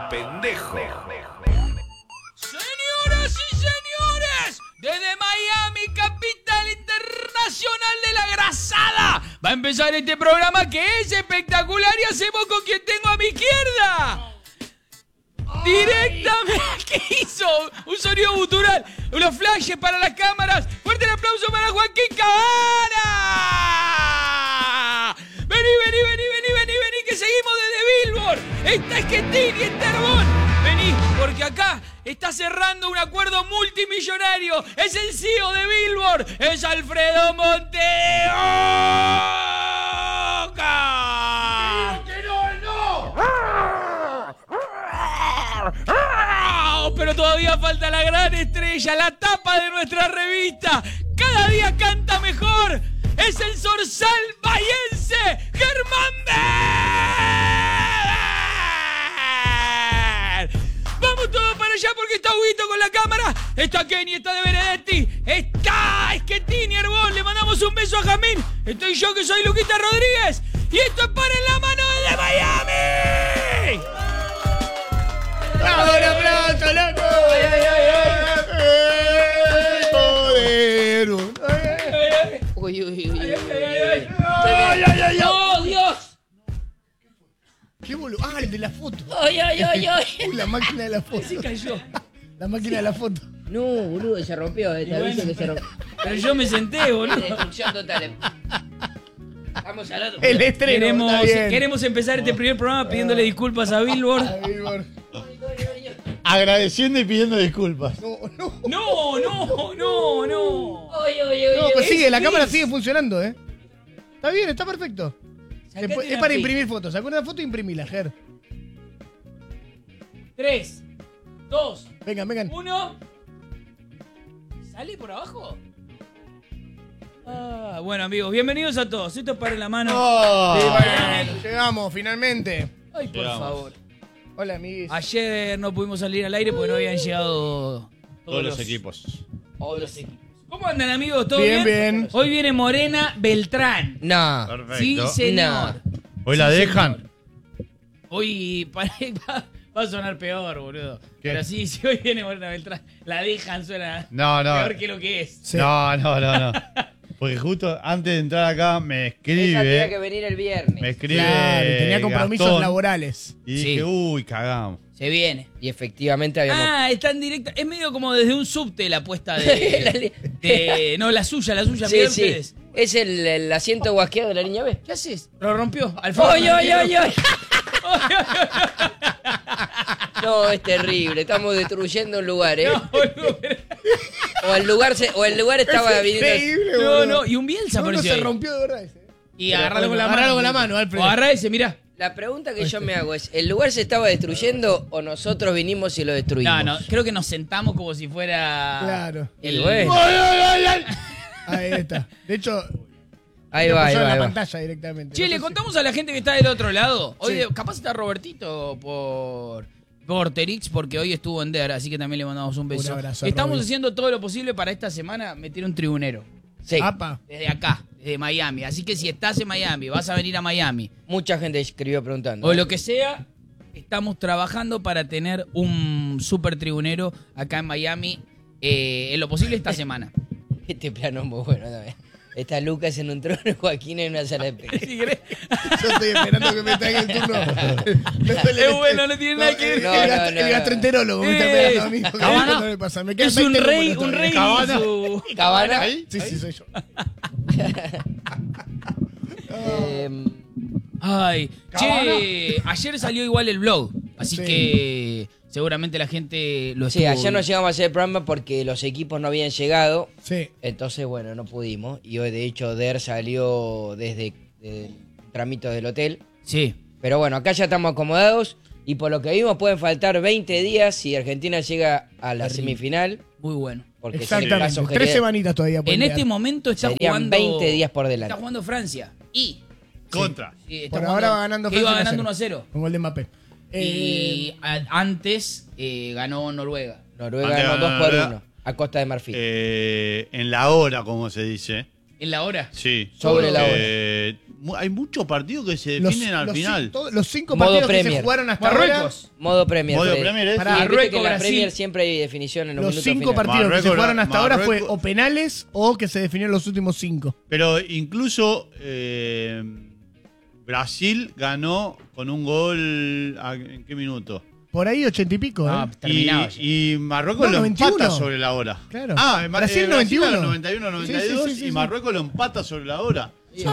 pendejo. Señoras y señores, desde Miami, capital internacional de la grasada, va a empezar este programa que es espectacular y hacemos con quien tengo a mi izquierda. Directamente, ¿qué hizo? Un sonido gutural, unos flashes para las cámaras. Fuerte el aplauso para Joaquín Cabana. Vení, que seguimos desde Billboard. Está Esquetín y está Herbón. Vení, porque acá está cerrando un acuerdo multimillonario. Es el CEO de Billboard, es Alfredo Monteoca. Pero todavía falta la gran estrella, la tapa de nuestra revista. Cada día canta mejor. Es el zorzal bahiense, Germán Bell. Vamos todos para allá porque está Huguito con la cámara. Está Kenny, está De Benedetti, está Esquetín y Herbón. Le mandamos un beso a Jamín. Estoy yo que soy Luquita Rodríguez. Y esto es Para en la Mano desde Miami. ¡Bravo, un aplauso, loco! Uy. ¡Oh, Dios! ¿Qué boludo? Ah, el de la foto. Ay. La máquina de la foto. Se cayó. La máquina de la foto. No, boludo, se rompió. Te aviso que se rompió. Pero yo me senté, boludo. Destrucción total. Vamos al otro. El estreno. Queremos empezar este primer programa pidiéndole disculpas a Billboard. Agradeciendo y pidiendo disculpas. No. No, pues sigue, la cámara sigue funcionando, ¿eh? Está bien, está perfecto. Es para imprimir fotos. Saca una foto e imprimila, Ger. 3, 2, Vengan. 1. ¿Sale por abajo? Ah, bueno, amigos, bienvenidos a todos. Esto es Para en la Mano. Sí, llegamos, finalmente. Ay, por favor. Hola, amiguis. Ayer no pudimos salir al aire porque no habían llegado Todos los equipos. ¿Cómo andan, amigos? ¿Todo bien? Bien. Hoy viene Morena Beltrán. No. Perfecto. Sí, señor. ¿Hoy la Sí, dejan? señor. Hoy va a sonar peor, boludo. ¿Qué? Pero sí, hoy viene Morena Beltrán. La dejan, suena No. peor que lo que es. Sí. No. Porque justo antes de entrar acá me Ella tenía que escribe. venir el viernes. Me escribe. Claro, tenía compromisos Gastón, laborales. Y Sí. dije, uy, cagamos. Se viene. Y efectivamente habíamos... Está en directo. Es medio como desde un subte la apuesta de no, la suya, Sí, miren sí. ustedes. Es el asiento guasqueado de la niña B. ¿Qué haces? Lo rompió. Alfredo. ¡Ay! No, es terrible. Estamos destruyendo un lugar, ¿eh? No, boludo, pero- O el lugar estaba viniendo... Increíble, No, boludo. no, y un Bielsa No apareció se ahí. rompió de verdad ese. Y agarralo con la mano. Agarralo con la mano, Alfred. O agarrá ese, mirá. La pregunta que yo me hago es, ¿el lugar se estaba destruyendo o nosotros vinimos y lo destruimos? No, creo que nos sentamos como si fuera... Claro. Y bueno. Ahí está. De hecho, Ahí lo va, puso en la ahí va. pantalla directamente. Che, No le sé contamos a la gente que está del otro lado. Hoy Sí. capaz está Robertito por Terix, porque hoy estuvo en DER, así que también le mandamos un beso. Un abrazo, Estamos Roby. haciendo todo lo posible para esta semana meter un tribunero. Sí, Apa. Desde acá, desde Miami. Así que si estás en Miami, vas a venir a Miami, mucha gente escribió preguntando. o lo que sea, estamos trabajando para tener un super tribunero acá en Miami, en lo posible esta semana. Este plano es muy bueno también. Está Lucas en un trono, Joaquín en una sala de prensa. Si querés. Yo estoy esperando que me traiga el turno. Es bueno, no tiene nada que ver. El gastroenterólogo me está esperando a mí. porque Cabana no me pasa. Me quedan es un 20 rey, números un todavía. rey. Cabana. Su... ¿Cabana? ¿Ahí? Sí, soy yo. Ay, che, ayer salió igual el blog, así Sí. que seguramente la gente lo Sí, estuvo ayer no llegamos a hacer el programa porque los equipos no habían llegado. Sí. Entonces, bueno, no pudimos. Y hoy, de hecho, DER salió desde el trámite del hotel. Sí. Pero bueno, acá ya estamos acomodados. Y por lo que vimos, pueden faltar 20 días si Argentina llega a la semifinal. Muy bueno. Porque es el Exactamente. caso 3 general. semanitas todavía. pueden En este quedar. momento está Serían jugando 20 días por delante. Está jugando Francia y Contra. está Por jugando- ahora va ganando que iba Francia ganando 1-0. 1-0. Con gol de Mbappé. Y antes ganó Noruega. Noruega Ante- ganó 2-1 a Costa de Marfil. En la hora, como se dice. ¿En la hora? Sí. Sobre la hora. hay muchos partidos que se definen al final. Los 5 Modo partidos que se Premier. jugaron hasta Marruecos. Modo Premier. Modo Fede. Premier es. Pará, Y viste que Marruecos, en la Brasil. Premier siempre hay definición en los Los minutos 5 finales. partidos que se Marruecos, jugaron hasta ahora fue Marruecos. o penales o que se definieron los últimos 5. Pero incluso Brasil ganó con un gol. ¿En qué minuto? Por ahí 80 y pico, Ah, ¿eh? terminado ya. Y Marruecos No, lo 91. empata sobre la hora. Claro. Brasil Brasil 91. 91-92 Sí, sí, sí, y sí. Marruecos lo empata sobre la hora.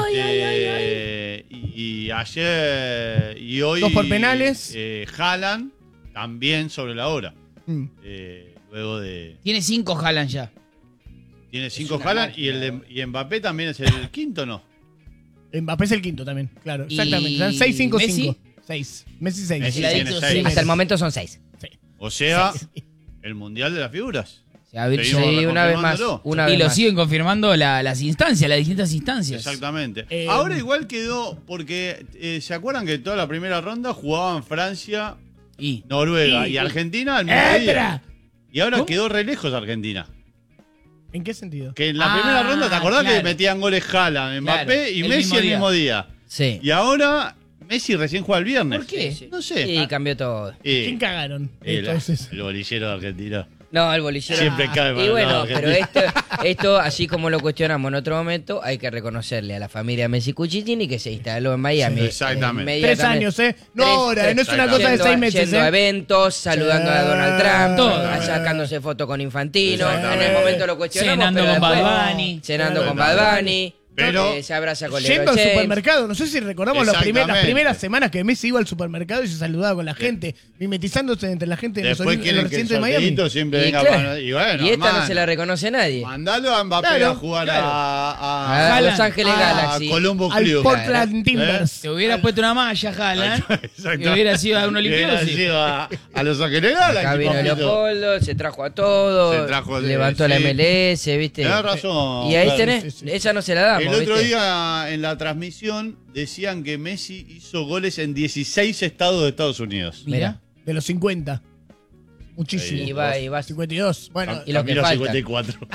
Y ayer y hoy 2 por penales. Haaland también sobre la hora. Mm. Luego de Tiene 5 Haaland ya. tiene 5 Haaland y Mbappé también es el quinto, ¿no? Mbappé es el quinto también, claro. ¿Y Exactamente. Están 6, 5, Messi? 5. 6. Messi 6. Messi la tiene dicho, 6. Hasta el momento son 6. O sea, el mundial de las figuras. Sí, una vez más. Reconfirmándolo. Una Y vez lo más. siguen confirmando las instancias, las distintas instancias. Exactamente. Eh, Ahora igual quedó, porque ¿se acuerdan que toda la primera ronda jugaban Francia, Y Noruega y Argentina al mismo día? ¡Espera! Y ahora ¿Cómo? quedó re lejos Argentina. ¿En qué sentido? Que en la primera ronda, ¿te acordás claro. que metían goles Haaland, Mbappé Claro, y el Messi mismo el día. mismo día? Sí. Y ahora Messi recién juega el viernes. ¿Por qué? Sí. No sé. Y cambió todo. ¿Quién cagaron? Entonces. El bolillero de Argentina. No, el bolillero. Siempre cae para Y el bueno, lado de pero Argentina. esto, así como lo cuestionamos en otro momento, hay que reconocerle a la familia Messi Cuchitini que se instaló en Miami. Sí, exactamente. 3 años, ¿eh? No ahora, no es una cosa de exactamente. 6 meses, Yendo a ¿eh? eventos, saludando a Donald Trump, Todo. sacándose fotos con Infantino. En Exactamente. el momento lo cuestionamos. Cenando pero con después- Bad Bunny. Cenando con Bad Bunny. Pero- se abraza con Yendo LeBron al James. supermercado, no sé si recordamos las Exactamente. primeras semanas que Messi iba al supermercado y se saludaba con la gente, mimetizándose entre la gente de los, Después en los quieren que el recintos de Miami. sorteito siempre Y, venga claro, para... Y bueno, y esta no hermano, se la reconoce nadie. mandalo a Mbappé Claro, a jugar claro. a A Los Ángeles Galaxy. Colombo Al Crew. Portland Timbers. Se hubiera puesto una malla, Haaland. Exacto. Que hubiera sido a un Hubiera olimpiado. sido a Los Ángeles Galaxy. Acá vino papito. Leopoldo, se trajo a todos, Se trajo levantó la sí. MLS, ¿viste? Tenés razón. Y ahí claro. tenés, sí, sí. esa no se la damos, El otro ¿viste? día en la transmisión decían que Messi hizo goles en 16 estados de Estados Unidos. Mira. De los 50. Muchísimo. Y va. 52. Bueno, Y los que Camilo faltan. 54.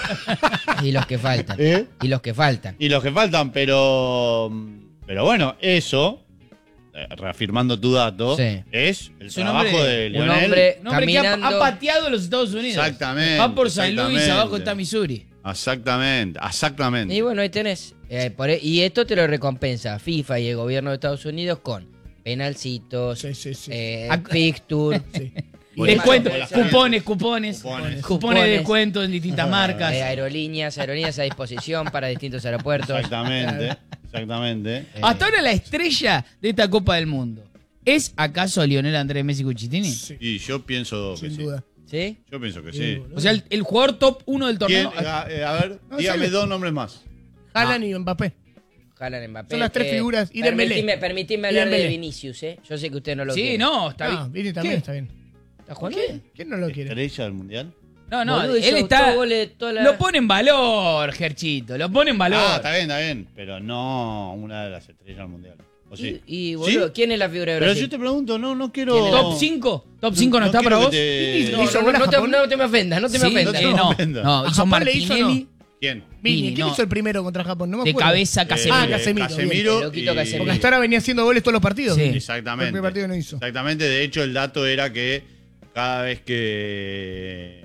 Y los que faltan. ¿Eh? Y los que faltan. Y los que faltan, pero bueno, eso, reafirmando tu dato, Sí. es el Su trabajo nombre- de Un Lionel. hombre Un hombre que caminando. ha pateado los Estados Unidos. Exactamente, Va por San Luis, exactamente. abajo está Missouri. Exactamente. Y bueno, ahí tenés. Y esto te lo recompensa FIFA y el gobierno de Estados Unidos con penalcitos, Sí, sí, sí. fixture. Sí. Bueno, Descuento, bolas. cupones. Cupones. Cupones de descuento en distintas marcas. Aerolíneas a disposición para distintos aeropuertos. Exactamente. Hasta ahora la estrella de esta Copa del Mundo. ¿Es acaso Lionel Andrés Messi Cuchitini? Sí, Y yo pienso que sin sí. duda. ¿Sí? Yo pienso que Sí, sí. boludo. O sea, el jugador top 1 del ¿Quién? torneo. A ver, No, dígame sale. 2 nombres más. Haaland y Mbappé. Haaland, Mbappé. Son las 3 figuras. Y Dembélé. Permitime Y hablar de Dembélé. Vinicius, ¿eh? Yo sé que usted no lo Sí, quiere. no, está Ah, bien. Vini también ¿Qué? está bien. ¿Está jugando bien? ¿Quién no lo quiere? ¿Estrella del mundial? No, no, Boludo, él hizo está. todo goles toda la- Lo pone en valor, Gerchito. Lo pone en valor. Ah, está bien. Pero no una de las estrellas del mundial. ¿O sí? Y, boludo, ¿Sí? ¿quién es la figura de Pero Brasil? yo te pregunto, no quiero. ¿Quién es? ¿Top 5? ¿Top 5 no, está quiero para vos? que te- No, ¿Hizo no, gol a no te, Japón? no te me ofendas, no te me Sí, ofendas. no te no, ofendas. no, hizo Japón le hizo, Martinelli ¿Quién? Vini, Vini, ¿quién no. hizo el primero contra Japón? No me de acuerdo. cabeza Casemiro. Casemiro, Casemiro El loquito y- Casemiro. Porque hasta ahora venía haciendo goles todos los partidos. Sí. Exactamente. El primer partido no hizo. Exactamente. De hecho, el dato era que cada vez que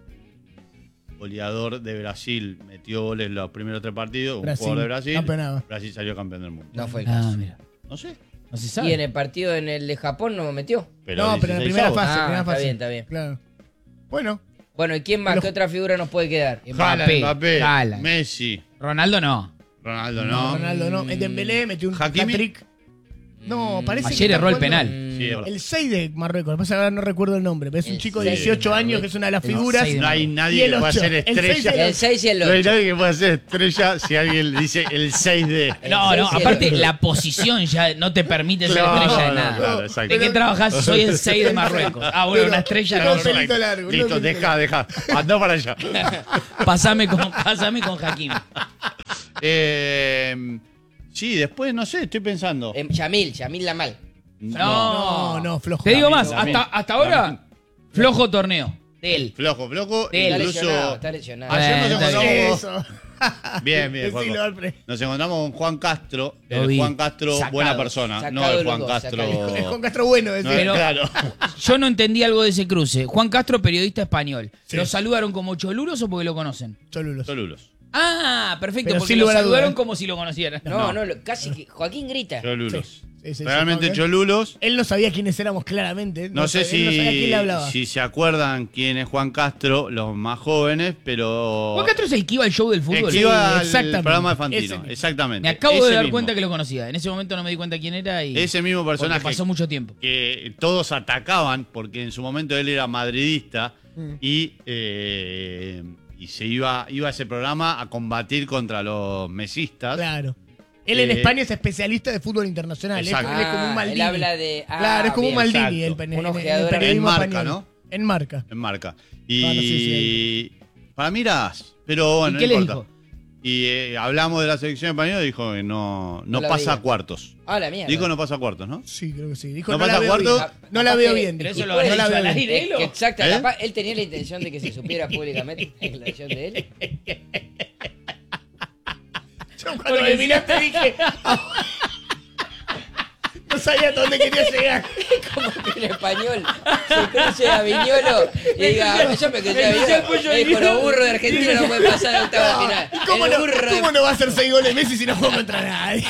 goleador de Brasil metió goles los primeros 3 partidos, un Brasil, jugador de Brasil, campeonaba. Brasil salió campeón del mundo. No fue el caso. Ah, mira. No sé. No se Y sabe. en el partido en el de Japón no me metió. Pero No, pero en la 16 primera avos. fase. Ah, primera está fase. bien, está bien. Claro. Bueno, Bueno, ¿y quién más? Pero- ¿Qué otra figura nos puede quedar? Mbappé, Haaland. Messi, Ronaldo no. Ronaldo no. Ronaldo no. El Dembélé metió un Hakimi. hat-trick. No, parece Ayer que erró el está jugando- penal. Sí, es verdad. El 6 de Marruecos, lo que pasa es que ahora no recuerdo el nombre, pero es un El chico de 6 de 18 años Marruecos. que es una de las No, figuras. 6 de No hay Y nadie el que pueda ocho. ser El seis estrella. y El 6 y el No hay 8. nadie que pueda ser estrella si alguien dice el 6 de. No, no, seis y el aparte ocho. la posición ya no te permite ser Claro, estrella de no, nada. claro, exacto. ¿De qué trabajás? Soy el 6 de Marruecos. Ah, bueno, una estrella no. Pero- pelito largo, Listo, no, deja. Andá para allá. Pásame con Hakimi. Sí, después no sé, estoy pensando. Yamil Lamal. No, flojo. Te digo más, También. hasta ahora, flojo torneo. De él. Flojo. Sí, Está Incluso. lesionado, está lesionado. Ayer nos Está bien. encontramos. Eso. Bien, Decilo, Juanjo. Alfred. Nos encontramos con Juan Castro. Lo vi. Juan Castro, Sacado. buena persona. Sacado No el los Juan dos, Castro. sacado. Es Juan Castro bueno, decía. No, Pero- claro. Yo no entendí algo de ese cruce. Juan Castro, periodista español. Sí. ¿Lo saludaron como cholulos o porque lo conocen? Cholulos. Cholulos. Ah, perfecto, Pero porque sin lo lugar a saludaron duda, como si lo conocieran. No, casi que Joaquín grita. Cholulos. Sí, Realmente Juan, Cholulos. Él no sabía quiénes éramos claramente. No sé él no sabía quién le hablaba. si se acuerdan quién es Juan Castro, los más jóvenes, pero. Juan Castro es el que iba al show del fútbol. El que iba al exactamente. programa de Ese Fantino. mismo. Exactamente. Me acabo de Ese dar mismo. cuenta que lo conocía. En ese momento no me di cuenta quién era y Ese mismo porque personaje. pasó mucho tiempo. Que todos atacaban porque en su momento él era madridista y se iba a ese programa a combatir contra los mesistas. Claro. Él en España es especialista de fútbol internacional. Exacto. Él es como un Maldini. Él habla de... Claro, es como un bien. Maldini. exacto. El Un en ojeador el periodismo en Marca, español. ¿no? En Marca. En marca. Y Ah, no sé si para mí era as, pero bueno, ¿Y qué no le importa. dijo? Y hablamos de la selección española y dijo que no la pasa veía. a cuartos. Ah, la mierda. Dijo no pasa a cuartos, ¿no? Sí, creo que sí. Dijo, ¿No no, pasa la veo cuarto? bien. No la veo bien. Pero dijo. eso lo No habrá la dicho veo al bien. aire. Que exacto, ¿Eh? capaz él tenía la intención de que se supiera públicamente la declaración de él. Yo cuando me miraste dije... No sabía hasta dónde quería llegar. Como que en español se cruce a Viñolo y diga, yo me crucé a Viñolo. Y con los burros de Argentina no puede pasar a octava de final. ¿Cómo, El burro, ¿Cómo no va a hacer 6 goles Messi si no juega contra nadie?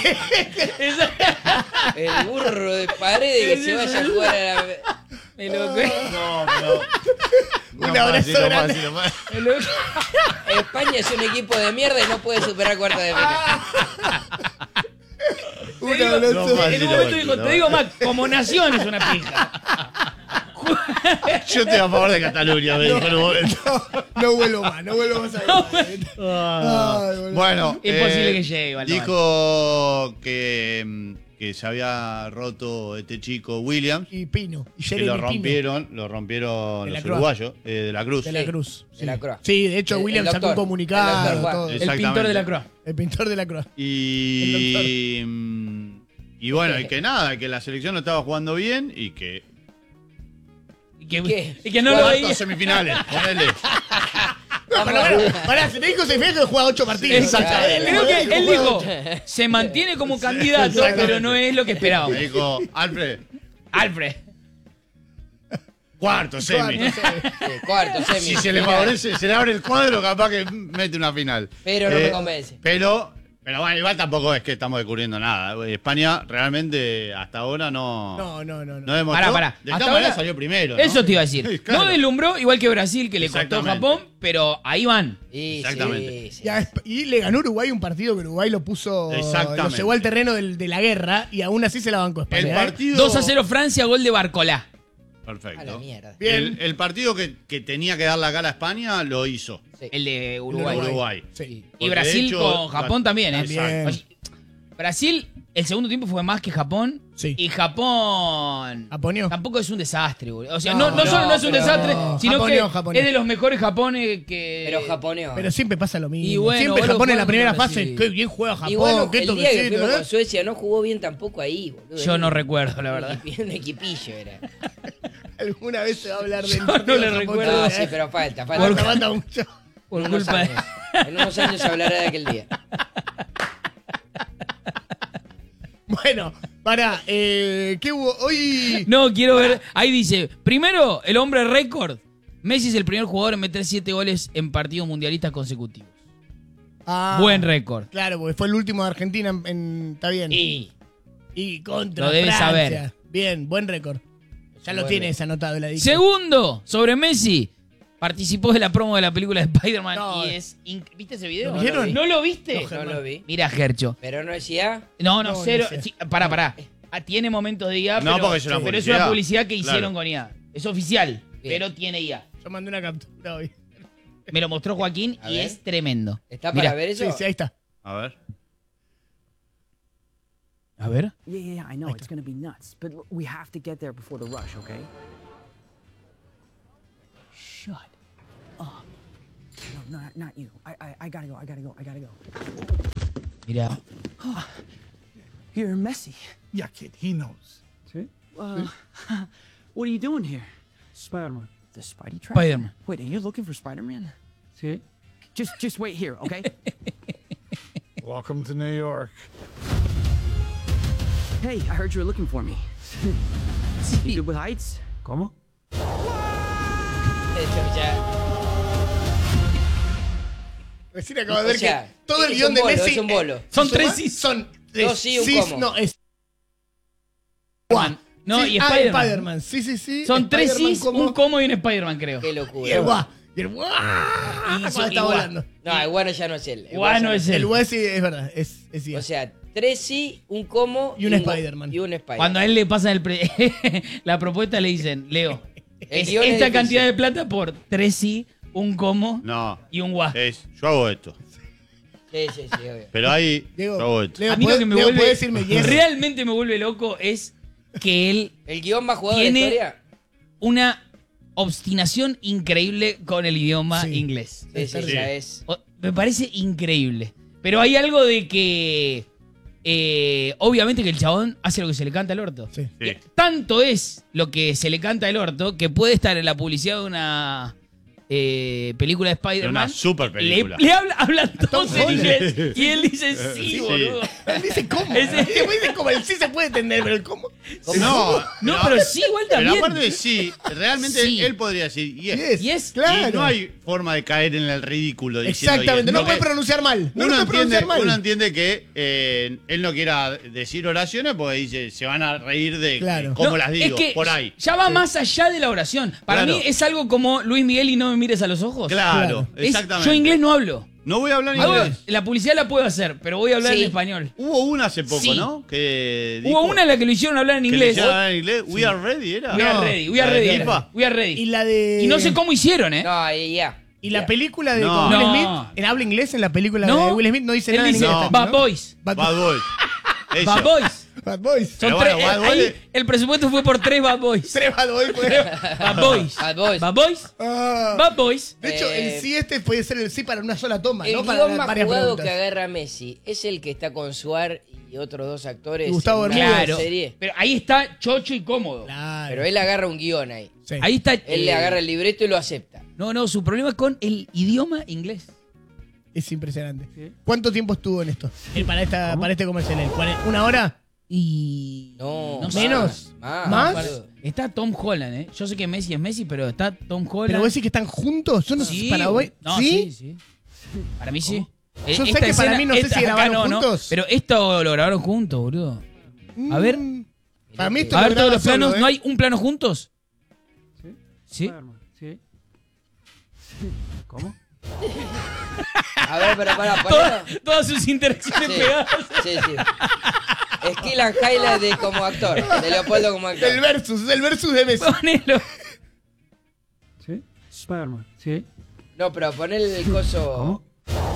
el burro de Paredes que se vaya a jugar a la... Me lo- No, pero. Un abrazo grande. me lo- España es un equipo de mierda y no puede superar cuarta de final. Un Te digo- abrazo. No, en un fácil, momento dijo, no. te digo más, como nación es una pija. Yo estoy a favor de Cataluña, me dijo en un momento. No vuelvo más a ver. Ay, boludo. Bueno, Es posible que llegue, Valdemar. dijo que se había roto este chico Williams, Y Pino. Y que Jeremy lo Pino. rompieron De la los Cruz. uruguayos, de la Cruz. De la Cruz. De la Cruz. Sí, de hecho El Williams sacó un doctor. comunicado. El doctor Juan. todo. El Exactamente. pintor de la Cruz. El pintor de la Cruz. Y bueno, y que nada, que la selección no estaba jugando bien y que. Y que no lo Cuartos, veía. semifinales, ponele. No, pará, se te dijo semifinales que juega 8 partidos. Exacto. Él Creo que él juega dijo, 8. se mantiene como candidato, pero no es lo que Me esperábamos. dijo, Alfred, Alfred. cuarto, semi. Cuarto, semi. Si se le final. favorece, se le abre el cuadro, capaz que mete una final. Pero no me convence. Pero bueno, igual tampoco es que estamos descubriendo nada. España realmente hasta ahora no demostró. Pará. De Hasta esta manera ahora- salió primero, ¿no? Eso te iba a decir. Sí, claro. No deslumbró, igual que Brasil, que le costó Exactamente. Japón, pero ahí van. Y Exactamente. sí. Y le ganó Uruguay un partido que Uruguay lo puso. Exactamente. Lo llevó al terreno de la guerra y aún así se la bancó España. El ¿eh? partido. 2-0 Francia, gol de Barcolá. Perfecto. A la mierda. Bien. El partido que tenía que dar la cara a España lo hizo. Sí. El de Uruguay. Uruguay. Sí. Y Porque Brasil de hecho, con Japón también, ¿eh? También. O sea, Brasil, el segundo tiempo fue más que Japón. Sí. Y Japón. ¿Japonió? Tampoco es un desastre, boludo. O sea, No, no solo no es un pero- desastre, sino Japonió, que Japonió. es de los mejores Japones que. Pero japoneo. Pero siempre pasa lo mismo. Y bueno, siempre vos lo Japón en la jugás primera contra fase. Brasil. Qué bien juega Japón. Igual qué el día que toquecito, fuimos ¿eh? con Suecia no jugó bien tampoco ahí, boludo. Yo no recuerdo, la verdad. Un equipillo era. Alguna vez se va a hablar del Yo partido no le de Japón, recuerdo. No, ¿eh? sí, pero falta. Falta mucho. Por En unos culpa de. años. En unos años se hablará de aquel día. Bueno, pará. ¿Qué hubo? Hoy. No, quiero ver. Ahí dice: primero, el hombre récord. Messi es el primer jugador en meter 7 goles en partidos mundialistas consecutivos. Ah, Buen récord. Claro, porque fue el último de Argentina está bien. Y contra Lo debes Francia. saber. Bien, buen récord. Ya lo Buen tienes récord. anotado la dicha. Segundo, sobre Messi. Participó de la promo de la película de Spider-Man No, y es... ¿Viste ese video? ¿Lo vieron? ¿No lo viste? No, No lo vi. Mira, Gercho. Pero no decía. No, No, cero. no sé. Sí, pará. Tiene momentos de IA, No, pero, porque es una pero es publicidad. una publicidad que hicieron Claro. con IA. Es oficial, Bien. pero tiene IA. Yo mandé una captura hoy. Me lo mostró Joaquín A y ver. es tremendo. ¿Está para Mirá. ver eso? Sí, ahí está. A ver. A ver. Yeah, I know it's gonna be nuts, but we have to get there before the rush, okay? Shut up. No, not you. I gotta go. Mirá. You're Messi. Yeah, kid, he knows. What are you doing here? Spider-Man. The Spidey trap? Spider-Man. Wait, are you looking for Spider-Man? Sí. Just wait here, okay? Welcome to New York. Hey, I heard you were looking for me. You good with heights? ¿Cómo? Recién acabo de ver O sea, que todo el es guión un de bolo, Messi. es un bolo. Son ¿Suma? tres sí. Son Dos sí, un sí, cómo. no, es. No, Sí, y Spider-Man. Spider-Man. Sí. Son tres Spider-Man sí, como- un como y un Spider-Man, creo. Qué Y el locura. guá. Y el guá. Cuando está y guá. volando. No, el guano ya no es él. Guano es El él. guá sí es verdad. Es sí. O sea, tres sí, un como Y un Spider-Man. Y un Spider-Man. Cuando a él le pasan la propuesta, le dicen, Leo, El guión es esta difícil. cantidad de plata por tres sí, un como No. y un guá. Yo hago esto. Sí, obvio. Pero ahí Diego, yo hago esto. Leo, A mí lo que me Leo, vuelve, ¿puede decirme yes? realmente me vuelve loco es que él ¿El guión más jugado de la tiene historia? una obstinación increíble con el idioma Sí. inglés. Sí, Sí. ya es. Me parece increíble. Pero hay algo de que obviamente que el chabón hace lo que se le canta al orto. Sí. Sí. Tanto es lo que se le canta al orto que puede estar en la publicidad de una película de Spider-Man. De una super película. Le hablan todos en Holland. inglés. Y él dice sí, Sí. boludo. Él dice cómo. Ese- Él dice cómo. El sí se puede entender, pero el cómo. No, No, pero sí, igual Pero también. aparte de sí, realmente Sí. él podría decir yes. Yes, Yes. claro. Y no hay forma de caer en el ridículo diciendo Exactamente, yes. no Porque puede pronunciar mal. No uno lo puede pronunciar entiende, mal. uno entiende que él no quiera decir oraciones porque dice, se van a reír de Claro. cómo No, las digo, es que por ahí. ya va más allá de la oración. Para Claro. mí es algo como Luis Miguel y no me mires a los ojos. Claro, Es- exactamente. yo inglés no hablo. No voy a hablar Hago- inglés. la publicidad la puedo hacer, pero voy a hablar Sí. en español. Hubo una hace poco, Sí. ¿no? Que Hubo una en la que lo hicieron hablar en que le inglés. hicieron hablar en inglés. We are ready, ¿era? We are No. ready, we are ¿La de ready. FIFA? We are ready. Y la de. Y no sé cómo hicieron, ¿eh? No, ahí ya. Y la Ya. película de No. con Will No. Smith, en habla inglés, en la película No. de Will Smith no dice Él nada en dice inglés. Bad también, ¿no? Boys. Bad Bad Boys. Eso. Bad Boys. Bad Boys. Son Pero tres, bueno, Bad ahí Boys- el presupuesto fue por 3 Bad Boys. Tres Bad Boys. pues. Bad Boys. Bad Boys. Bad Boys. Ah. Bad Boys. De hecho, el sí este puede ser el sí para una sola toma, El ¿no? Para guión más varias jugado preguntas. que agarra Messi es el que está con Suar y otros dos actores. Y Gustavo en una Bermúdez. Claro. serie. Pero ahí está chocho y cómodo. Claro. Pero él agarra un guión ahí. Sí. Ahí está. Él le agarra el libreto y lo acepta. No, su problema es con el idioma inglés. Es impresionante. ¿Cuánto tiempo estuvo en esto? Para este comercial. ¿Una hora? Y. No, sé. ¿Menos? Más. ¿Más? boludo. Está Tom Holland, ¿eh? Yo sé que Messi es Messi, pero está Tom Holland. ¿Pero vos decís que están juntos? ¿Son Sí. para hoy? No, ¿Sí? sí. Para mí sí. Yo sé que para mí no sé si grabaron acá juntos. pero esto lo grabaron juntos, boludo. A ver. Para mí esto A lo ver todos graba los planos. solo, ¿eh? ¿No hay un plano juntos? Sí. Spider-Man. Sí. ¿Cómo? A ver, pero para ponerlo. Todas sus interacciones Sí, pegadas. sí. Skill and highlight de como actor. De Leopoldo como actor. El versus, es el versus de Messi. Ponelo. Sí. Spider-Man. Sí. No, pero poner el coso. ¿Cómo?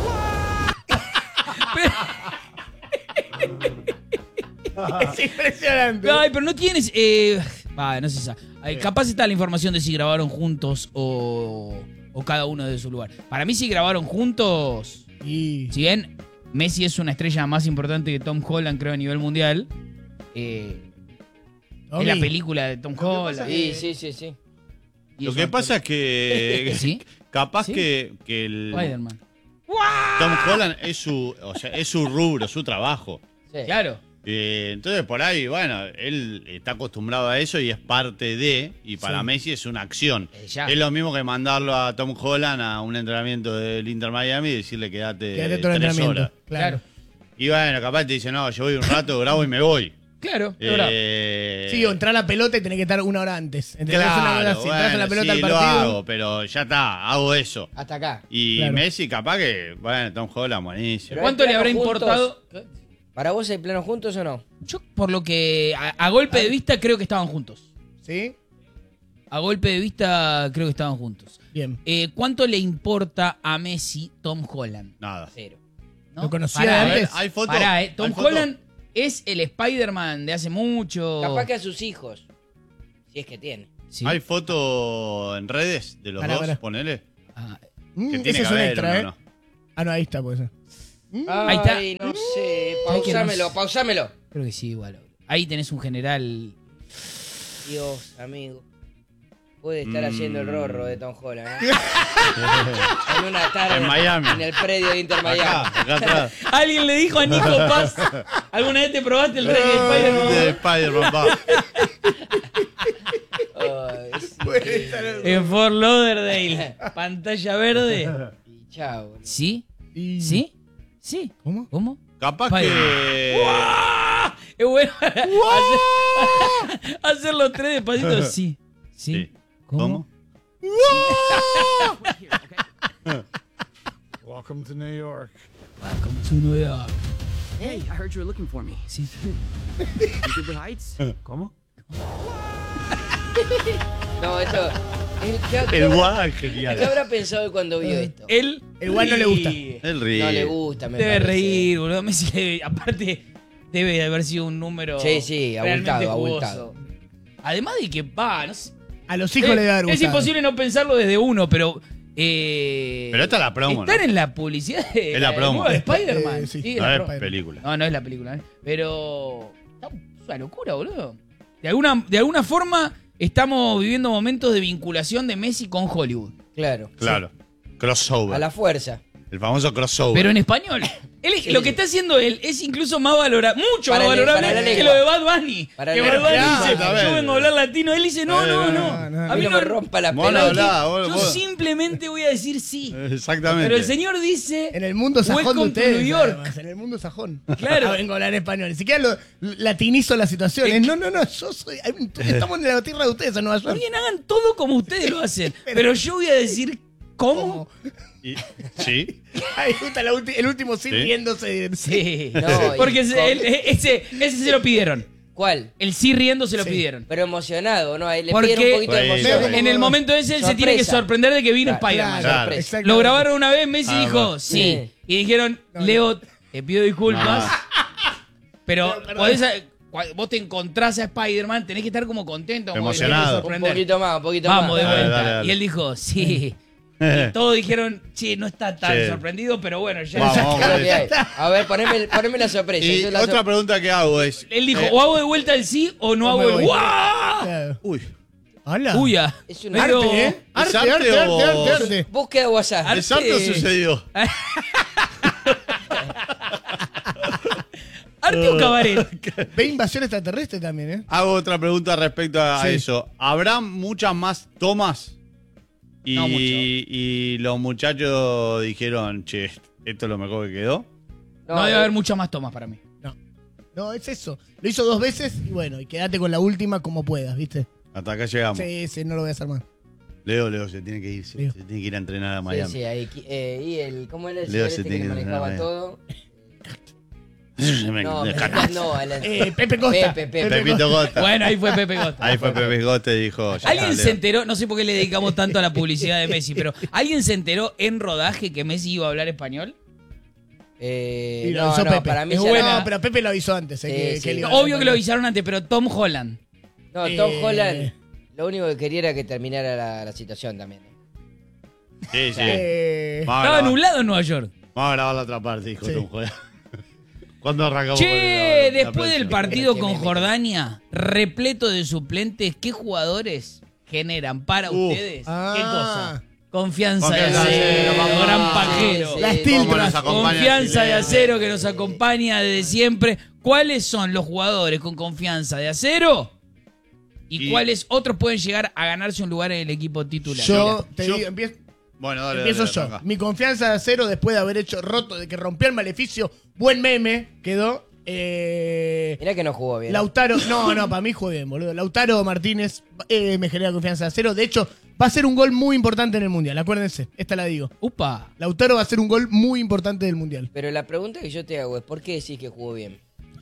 Es impresionante. Ay, pero no tienes. No sé. Capaz está la información de si grabaron juntos o cada uno de su lugar. Para mí, si grabaron juntos. Y... Si bien Messi es una estrella más importante que Tom Holland, creo, a nivel mundial. Es la película de Tom Holland. Sí. Y Lo eso- que pasa es que ¿Sí? capaz Sí. que el Spider-Man. Tom Holland es su rubro, su trabajo. Sí. Claro. Entonces por ahí, bueno, él está acostumbrado a eso y es parte de, y para Sí. Messi es una acción. Ya. Es lo mismo que mandarlo a Tom Holland a un entrenamiento del Inter Miami y decirle quédate todo el 3 entrenamiento. horas. Claro. Y bueno, capaz te dice, no, yo voy un rato, grabo y me voy. Claro, es verdad. Sí, o entrar a la pelota y tenés que estar una hora antes. ¿Entendés? Una hora, Claro, si entras a la bueno, pelota sí, al lo partido. hago, pero ya está, hago eso. Hasta acá. Y Claro. Messi capaz que, bueno, Tom Holland, buenísimo. Pero ¿Cuánto hay le habrá planos importado? juntos. ¿Para vos hay planos juntos o no? Yo, por lo que a golpe de vista, creo que estaban juntos. ¿Sí? A golpe de vista, creo que estaban juntos. Bien. ¿Cuánto le importa a Messi Tom Holland? Nada. Cero. ¿No? ¿Lo conocía Pará, de A ver, antes? hay fotos. Pará, ¿Hay Tom foto? Holland es el Spider-Man de hace mucho. Capaz que a sus hijos. Si es que tiene. Sí. ¿Hay foto en redes de los Pará, dos? pará. Ponele. Ah, Que tiene Ese que es un haber, extra, ¿o ¿eh? no? Ah, no, ahí está, puede ser. Ahí está. Ay, no sé. ¿Sabes que no Pausámelo, sé? pausámelo. creo que sí, igual. Ahí tenés un general. Dios, amigo. Puede estar haciendo el rorro de Tom Holland, ¿no? En una tarde En Miami. en el predio de Inter Miami. Acá atrás. Alguien le dijo a Nico Paz, ¿alguna vez te probaste el rey de Spider-Man? De Spider-Man, pa. Ay, sí. En Fort Lauderdale, pantalla verde. Y chao. boludo. ¿Sí? Y- ¿Sí? ¿Sí? ¿Cómo? ¿Cómo? Capaz Spider-Man. que. ¡Guau! Es bueno hacer los tres despacito. Sí. ¿Sí? Sí. ¿Cómo? Welcome to New York. Welcome to New York. Hey, I heard you were looking for me. Sí. You good with heights? ¿Cómo? No, esto. El guay, genial. ¿Qué habrá pensado cuando vio esto? Él. El guay no le gusta. ríe. El ríe. No le gusta, me Debe parece. reír, boludo. Messi debe- aparte, debe de haber sido un número. Sí, sí, realmente abultado, jugoso. Además de que, no sé. A los hijos le da Es imposible no pensarlo desde uno, pero. Pero esta es la promo, Estar ¿no? en la publicidad de, Es la promo. de Spider-Man. Sí. Sí, No, la No promo. es película. No, no es la película, pero es una locura, boludo. De alguna forma estamos viviendo momentos de vinculación de Messi con Hollywood. Claro. Claro. Crossover. A la fuerza. El famoso crossover. Pero en español. Sí. Lo que está haciendo él es incluso más valorable, mucho Para más la valorable que lengua. lo de Bad Bunny. Para Que la Bad lengua. Bunny Claro, dice, exactamente. yo vengo a hablar latino. Él dice, no. no. A mí no no me rompa la Vos no pelota. hablá, Yo vos. simplemente voy a decir sí. Exactamente. Pero el señor dice, En el mundo sajón de Welcome to ustedes. New York. además, en el mundo sajón. Claro. Ah, vengo a hablar español. Ni siquiera latinizo la situación. No, yo soy. Estamos en la tierra de ustedes, en Nueva está York. bien, hagan todo como ustedes lo hacen. Pero yo voy a decir, ¿cómo? Sí. Ay, me gusta el último sí Sí. riéndose. Sí. No, Porque y- ese se lo pidieron. ¿Cuál? El sí riendo se lo pidieron. Pero emocionado, ¿no? Ahí le Porque piden un poquito de Bueno, emoción. en el momento ese él se tiene que Sorpresa. sorprender de que vino Claro, Spider-Man. Claro. Sorpresa. Lo grabaron una vez, Messi Ah, dijo va. sí. Sí. Y dijeron, Leo, te pido disculpas, pero Perdón. vos te encontrás a Spider-Man, tenés que estar como contento. como que Emocionado. te Un sorprender. poquito más, un poquito Vamos de más. Dale, vuelta. dale, dale. Y él dijo, sí. Y todos dijeron, sí, no está tan Sí. sorprendido, pero bueno, ya. Vamos, vamos. Creo que hay. A ver, poneme la sorpresa. Y Yo la otra pregunta que hago es. Él dijo, o hago de vuelta el sí o no O hago me el voy. ¡guau! Claro. Uy. Hola. Uya. Es un Medio- Arte, ¿eh? ¿Es Arte, arte arte, o- arte, arte, arte. Búsqueda WhatsApp. ¿Es arte o sucedió? ¿Arte o cabaret? Ve invasión extraterrestre también, ¿eh? Hago otra pregunta respecto a Sí. eso. ¿Habrá muchas más tomas? Y, No mucho. y los muchachos dijeron, che, esto es lo mejor que quedó. No debe haber muchas más tomas para mí. No, es eso. Lo hizo 2 veces y bueno, y quédate con la última como puedas, ¿viste? Hasta acá llegamos. Sí, no lo voy a hacer más. Leo se tiene que ir. Se Leo. tiene que ir a entrenar a Sí, Miami. sí, ahí. Y el. ¿Cómo era el Leo señor se este que tiene le que manejaba entrenar, todo? Me- No, me- no, Pepe Costa. Pepe. Pepito Gota. Bueno, ahí fue Pepe Costa. Ahí fue Pepe Gota y dijo. ya ¿Alguien está, se Leo. enteró? No sé por qué le dedicamos tanto a la publicidad de Messi, pero ¿alguien se enteró en rodaje que Messi iba a hablar español? Y lo no, avisó no, Pepe. para mí Es ya buena. No, pero Pepe lo avisó antes. Sí, que sí. él iba a Obvio que lo hablar. avisaron antes, pero Tom Holland. No, Tom Holland, Eh. lo único que quería era que terminara la situación también. Sí, sí. Eh, Vamos a Estaba grabar- nublado en Nueva York. Vamos a grabar la otra parte, dijo Sí. Tom Holland. ¿Cuándo arrancamos? Che, con la después del próxima? partido Qué con meme. Jordania, repleto de suplentes, ¿qué jugadores generan para Uf. ustedes? Ah. ¿Qué cosa? Confianza de Confianza de acero, acero, vamos. gran pajero. Sí, Las sí. tiltras. ¿Cómo nos acompaña Confianza de Chile? acero que nos acompaña desde siempre. ¿Cuáles son los jugadores con confianza de acero? ¿Y Y- cuáles otros pueden llegar a ganarse un lugar en el equipo titular? yo te Yo- digo, Bueno, dale, empiezo dale, yo. arranca. Mi confianza de acero después de haber hecho de que rompió el maleficio. Buen meme quedó. Mirá que no jugó bien. Lautaro, no, para mí jugó bien, boludo. Lautaro Martínez me genera confianza de acero. De hecho, va a ser un gol muy importante en el Mundial, acuérdense, esta la digo. Upa. Lautaro va a ser un gol muy importante del Mundial. Pero la pregunta que yo te hago es, ¿por qué decís que jugó bien?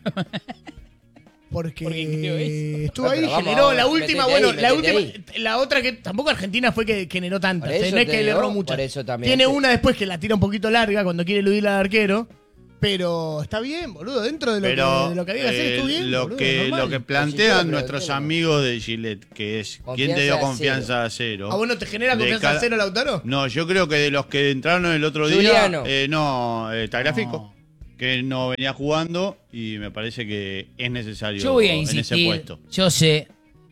Porque Porque creo eso. estuvo ahí, Pero vamos, generó la metete última, ahí, bueno, la metete última, la otra que tampoco Argentina fue que generó tantas, Por eso no es te que le digo, erró muchas. por eso también Tiene te- una después que la tira un poquito larga cuando quiere eludir al arquero, pero está bien, boludo, dentro de lo que había que hacer estuvo bien, lo, boludo, que, normal. lo que Sí, plantean pero nuestros tengo- amigos de Gillette, que es ¿quién te dio Confianza confianza a cero? ¿A vos no te genera De confianza cada- de cero, Lautaro? No, yo creo que de los que entraron el otro Juliano. día, Tagliafico, No. que no venía jugando y me parece que es necesario Yo voy a en ese insistir. puesto. Yo sé.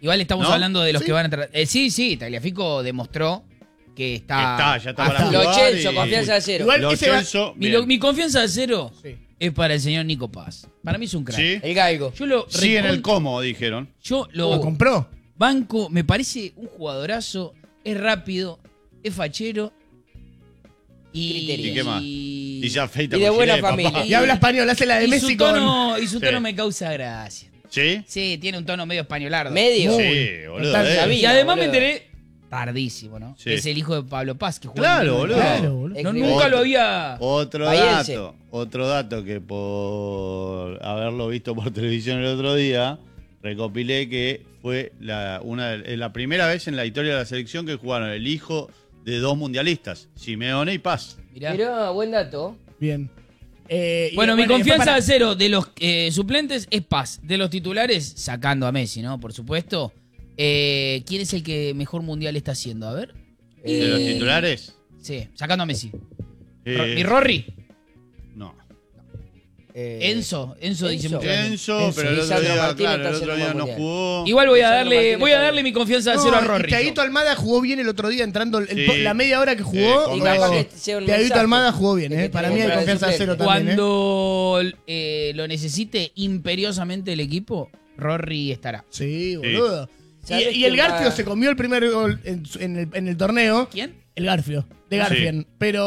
Igual estamos ¿No? hablando de los Sí. que van a entrar. Sí, Tagliafico demostró que está. Ya está para full. jugar. Lo Chelso, y- confianza de cero. Igual Lo ese va- Celso, Mi, bien. mi confianza de cero Sí. es para el señor Nico Paz. Para mí es un crack. Sí. El galgo. Yo lo Sí, en el recon- cómo, dijeron. Yo ¿Lo lo compró? banco, me parece un jugadorazo, es rápido, es fachero Criterio. ¿Y qué más? Y se afeita Y de con buena Gillette, familia. papá. Y habla español, hace la de y Messi su tono, con... y su Sí. tono me causa gracia. ¿Sí? Sí, tiene un tono medio españolardo. Medio. Sí, boludo. Total, sabía. Y además me boludo. enteré tardísimo, ¿no? Sí. Es el hijo de Pablo Paz que juega. Claro, en el boludo. Mundial. Claro, boludo. No, Escribió. nunca lo Otro. había. Otro dato que por haberlo visto por televisión el otro día, recopilé que fue la primera vez en la historia de la selección que jugaron el hijo de dos mundialistas, Simeone y Paz. Mirá. Mirá, buen dato. Bien. Y Bueno, mi después confianza para- de cero de los suplentes es Paz. De los titulares, sacando a Messi, ¿no? Por supuesto. ¿Quién es el que mejor mundial está haciendo? A ver. ¿De los titulares? Sí, sacando a Messi. Eh, ¿Y Rory? No. Enzo dice mucho. Enzo, pero el otro Lisandro día, Martínez claro, el está otro haciendo día un no mundial. jugó. Igual voy a Lisandro darle, Martínez voy a está darle bien. mi confianza de No, cero a y Rory. Thiaguito Almada jugó bien el otro día, entrando Sí. la media hora que jugó. con Y capaz Messi. que sea un Thiaguito mensaje Almada jugó bien, de que Para tiene mí hay que entrar de confianza de cero suplente. también, Cuando lo necesite imperiosamente el equipo, Rory estará. Sí, boludo. ¿Sabes Y el quién Garfio va? se comió el primer gol en el torneo. ¿Quién? El Garfio, de Sí. Garfien.